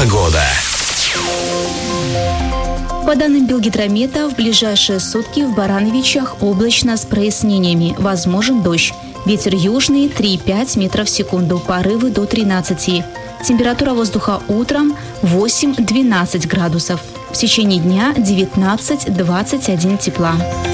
Погода. По данным Белгидромета, в ближайшие сутки в Барановичах облачно с прояснениями. Возможен дождь. Ветер южный 3-5 метров в секунду, порывы до 13. Температура воздуха утром 8-12 градусов. В течение дня 19-21 тепла.